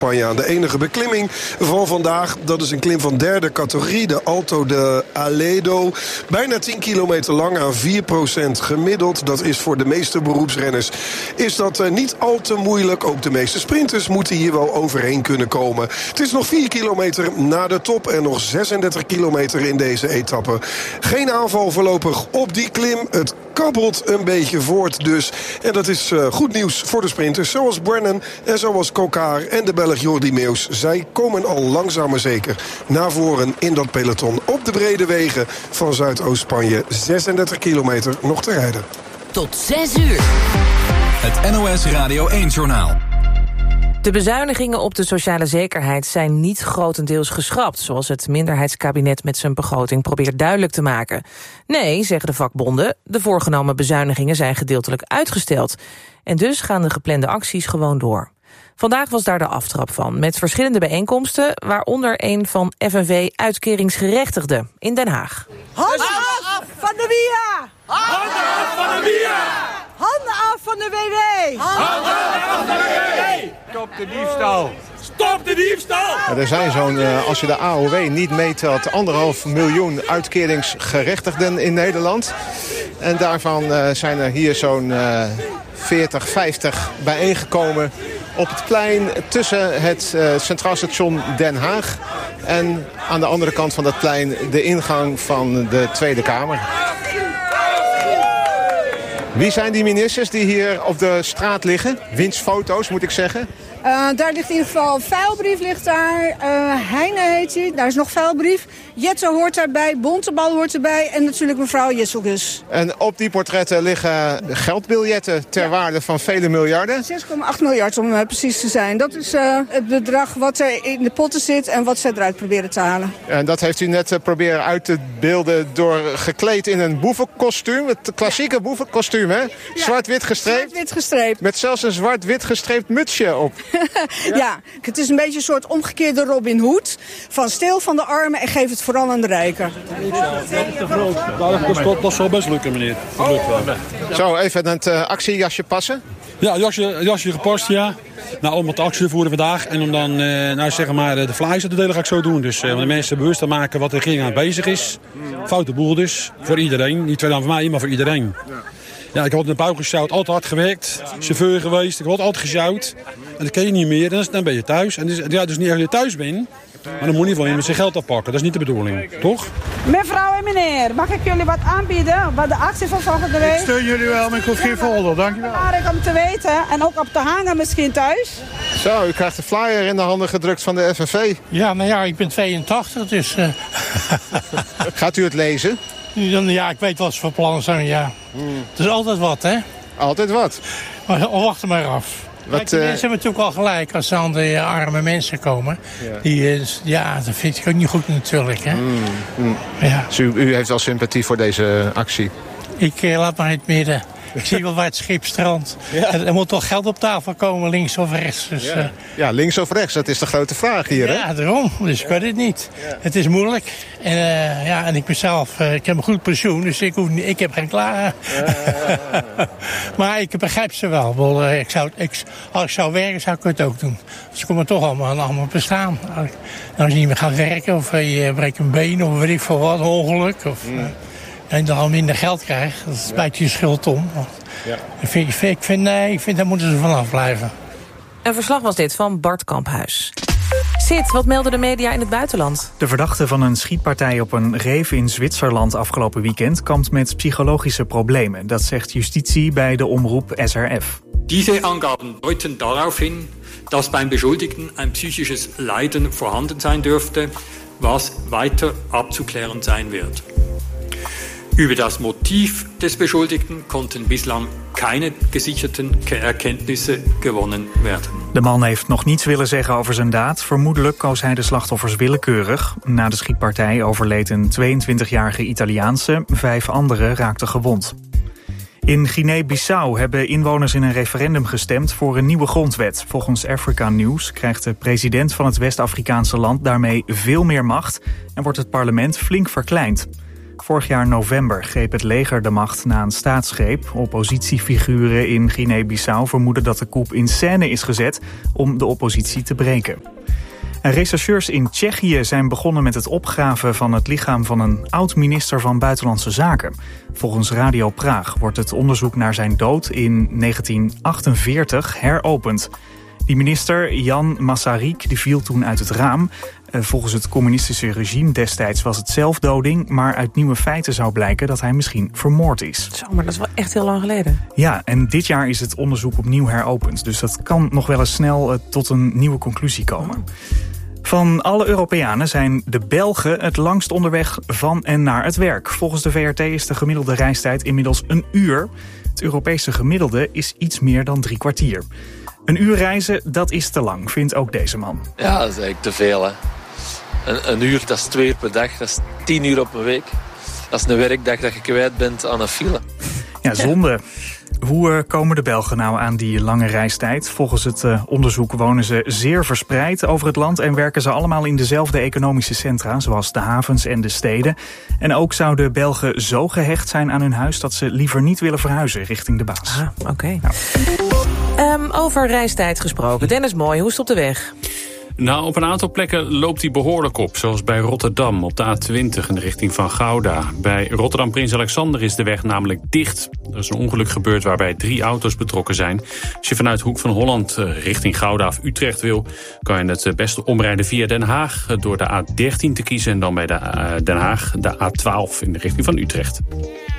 Spanje aan. De enige beklimming van vandaag, dat is een klim van derde categorie, de Alto de Aledo. Bijna 10 kilometer lang aan 4% gemiddeld. Dat is voor de meeste beroepsrenners is dat niet al te moeilijk. Ook de meeste sprinters moeten hier wel overheen kunnen komen. Het is nog 4 kilometer naar de top en nog 36 kilometer in deze etappe. Geen aanval voorlopig op die klim. Het kabbelt een beetje voort dus. En dat is goed nieuws voor de sprinters zoals Brennan en zoals Coquard en de Belg Jordi Meeus. Zij komen al langzaam maar zeker naar voren in dat peloton op de brede wegen van Zuidoost-Spanje. 36 kilometer nog te rijden. Tot 6 uur. Het NOS Radio 1-journaal. De bezuinigingen op de sociale zekerheid zijn niet grotendeels geschrapt, zoals het minderheidskabinet met zijn begroting probeert duidelijk te maken. Nee, zeggen de vakbonden, de voorgenomen bezuinigingen zijn gedeeltelijk uitgesteld. En dus gaan de geplande acties gewoon door. Vandaag was daar de aftrap van, met verschillende bijeenkomsten, waaronder een van FNV-uitkeringsgerechtigden in Den Haag. Handen af van de WIA! Handen af van de WIA! Handen af van de WW! Handen af van de WW! Stop de diefstal! Stop de diefstal! Ja, er zijn als je de AOW niet meetelt, 1,5 miljoen uitkeringsgerechtigden in Nederland. En daarvan zijn er hier zo'n 40, 50 bijeengekomen op het plein tussen het Centraal Station Den Haag en aan de andere kant van dat plein de ingang van de Tweede Kamer. Wie zijn die ministers die hier op de straat liggen? Winstfoto's, moet ik zeggen. Daar ligt in ieder geval vuilbrief ligt daar. Heine heet hij. Daar is nog vuilbrief. Jette hoort daarbij. Bontebal hoort erbij. En natuurlijk mevrouw Jesselgus. En op die portretten liggen geldbiljetten ter waarde van vele miljarden. 6,8 miljard om precies te zijn. Dat is het bedrag wat er in de potten zit en wat zij eruit proberen te halen. En dat heeft u net proberen uit te beelden door gekleed in een boevenkostuum. Het klassieke boevenkostuum, hè? Zwart-wit gestreept. Zwart-wit gestreept. Met zelfs een zwart-wit gestreept mutsje op. Ja, het is een beetje een soort omgekeerde Robin Hood. Van steel van de armen en geef het vooral aan de rijken. Dat zal best lukken, meneer. Dat lukt wel. Zo, even het actiejasje passen. Ja, jasje gepast, ja. Nou, om wat actie te voeren vandaag. En om dan zeg maar, de flyers te delen ga ik zo doen. Dus om de mensen bewust te maken wat de regering aan bezig is. Foute boel dus. Voor iedereen. Niet alleen voor mij, maar voor iedereen. Ja, ik heb altijd in de bouw gesjouwd, altijd hard gewerkt. Chauffeur geweest, ik heb altijd gesjouwd. En dat ken je niet meer, dan ben je thuis. En dus niet als je thuis bent, maar dan moet je van je met zijn geld afpakken. Dat is niet de bedoeling, toch? Mevrouw en meneer, mag ik jullie wat aanbieden? Wat de actie van volgende week? Ik steun jullie wel, maar ik hoef geen folder, dankjewel. Belangrijk om te weten en ook op te hangen misschien thuis. Zo, u krijgt de flyer in de handen gedrukt van de FNV. Ja, nou ja, ik ben 82, dus... Gaat u het lezen? Ja, ik weet wat ze voor plannen zijn, ja. Het is altijd wat, hè? Altijd wat. Maar wacht er maar af. Kijk, die mensen hebben natuurlijk al gelijk als ze aan de arme mensen komen. Ja. Dat vind ik ook niet goed natuurlijk, hè? Ja. Dus u heeft wel sympathie voor deze actie? Ik laat maar in het midden. Ik zie wel waar het schip strandt. Ja. Er moet toch geld op tafel komen, links of rechts. Dus, ja, links of rechts, dat is de grote vraag hier, hè? Ja, daarom. Dus ik weet het niet. Ja. Het is moeilijk. En ik ben zelf, ik heb een goed pensioen, dus ik heb geen klagen. Maar ik begrijp ze wel. Als ik zou werken, zou ik het ook doen. Ze komen toch allemaal bestaan. Als je niet meer gaat werken, of je breekt een been, of weet ik veel wat, een ongeluk. En dan al minder geld krijgt, dat is een beetje je schuld om. Ja. Ik vind daar moeten ze vanaf blijven. Een verslag was dit van Bart Kamphuis. Sid, wat melden de media in het buitenland? De verdachte van een schietpartij op een reef in Zwitserland afgelopen weekend kampt met psychologische problemen. Dat zegt justitie bij de omroep SRF. Diese Angaben deuten darauf hin, dass beim Beschuldigten ein psychisches Leiden vorhanden sein dürfte, was weiter abzuklären sein wird. Über das Motiv des Beschuldigten konnten bislang keine gesicherten Erkenntnisse gewonnen werden. De man heeft nog niets willen zeggen over zijn daad. Vermoedelijk koos hij de slachtoffers willekeurig. Na de schietpartij overleed een 22-jarige Italiaanse. 5 anderen raakten gewond. In Guinea-Bissau hebben inwoners in een referendum gestemd voor een nieuwe grondwet. Volgens Africa News krijgt de president van het West-Afrikaanse land daarmee veel meer macht en wordt het parlement flink verkleind. Vorig jaar november greep het leger de macht na een staatsgreep. Oppositiefiguren in Guinea-Bissau vermoeden dat de coup in scène is gezet om de oppositie te breken. En rechercheurs in Tsjechië zijn begonnen met het opgraven van het lichaam van een oud-minister van Buitenlandse Zaken. Volgens Radio Praag wordt het onderzoek naar zijn dood in 1948 heropend. Die minister, Jan Masaryk, die viel toen uit het raam. Volgens het communistische regime destijds was het zelfdoding, maar uit nieuwe feiten zou blijken dat hij misschien vermoord is. Zo, maar dat is wel echt heel lang geleden. Ja, en dit jaar is het onderzoek opnieuw heropend. Dus dat kan nog wel eens snel tot een nieuwe conclusie komen. Van alle Europeanen zijn de Belgen het langst onderweg van en naar het werk. Volgens de VRT is de gemiddelde reistijd inmiddels 1 uur. Het Europese gemiddelde is iets meer dan 3 kwartier. 1 uur reizen, dat is te lang, vindt ook deze man. Ja, dat is eigenlijk te veel, hè. Een uur, dat is 2 uur per dag, dat is 10 uur op een week. Dat is een werkdag dat je kwijt bent aan een file. Ja, zonde. Hoe komen de Belgen nou aan die lange reistijd? Volgens het onderzoek wonen ze zeer verspreid over het land en werken ze allemaal in dezelfde economische centra, zoals de havens en de steden. En ook zouden Belgen zo gehecht zijn aan hun huis dat ze liever niet willen verhuizen richting de baas. Ah, oké. Over reistijd gesproken. Dennis Mooi, hoe is het op de weg? Nou, op een aantal plekken loopt hij behoorlijk op. Zoals bij Rotterdam op de A20 in de richting van Gouda. Bij Rotterdam Prins Alexander is de weg namelijk dicht. Er is een ongeluk gebeurd waarbij 3 auto's betrokken zijn. Als je vanuit Hoek van Holland richting Gouda of Utrecht wil, kan je het beste omrijden via Den Haag door de A13 te kiezen en dan bij Den Haag de A12 in de richting van Utrecht.